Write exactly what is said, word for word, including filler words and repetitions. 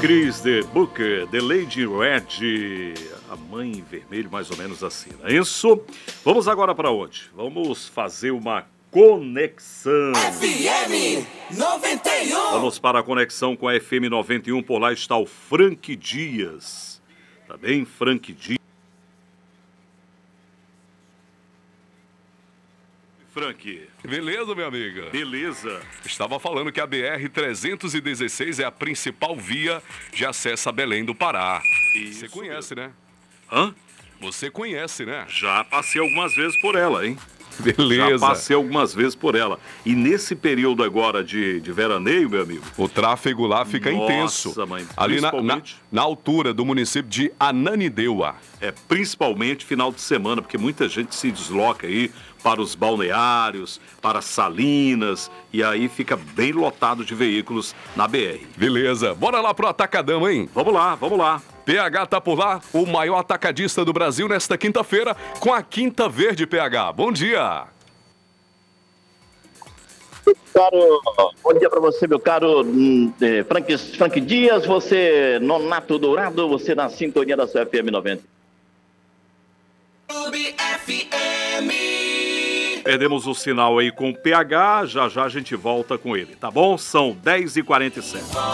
Chris de Booker, The Lady Red, a mãe em vermelho, mais ou menos assim, não é isso? Vamos agora para onde? Vamos fazer uma conexão. F M noventa e um. Vamos para a conexão com a F M noventa e um, por lá está o Frank Dias. Tá bem, Frank Dias? Frank. Beleza, minha amiga? Beleza. Estava falando que a B R trezentos e dezesseis é a principal via de acesso a Belém do Pará. Isso Você conhece, né? Hã? Você conhece, né? Já passei algumas vezes por ela, hein? Beleza. Já passei algumas vezes por ela. E nesse período agora de, de veraneio, meu amigo... O tráfego lá fica Nossa, intenso. mãe, Ali na, na, principalmente- na altura do município de Ananindeua. É, principalmente final de semana, porque muita gente se desloca aí para os balneários, para Salinas, e aí fica bem lotado de veículos na B R. Beleza. Bora lá pro Atacadão, hein? Vamos lá, vamos lá. P H tá por lá, o maior atacadista do Brasil nesta quinta-feira, com a Quinta Verde P H. Bom dia. Caro, bom dia para você, meu caro hum, eh, Frank, Frank Dias, você Nonato Dourado, você na sintonia da sua F M noventa. Clube F M. Perdemos o sinal aí com o P H, já já a gente volta com ele, tá bom? São dez e quarenta e sete.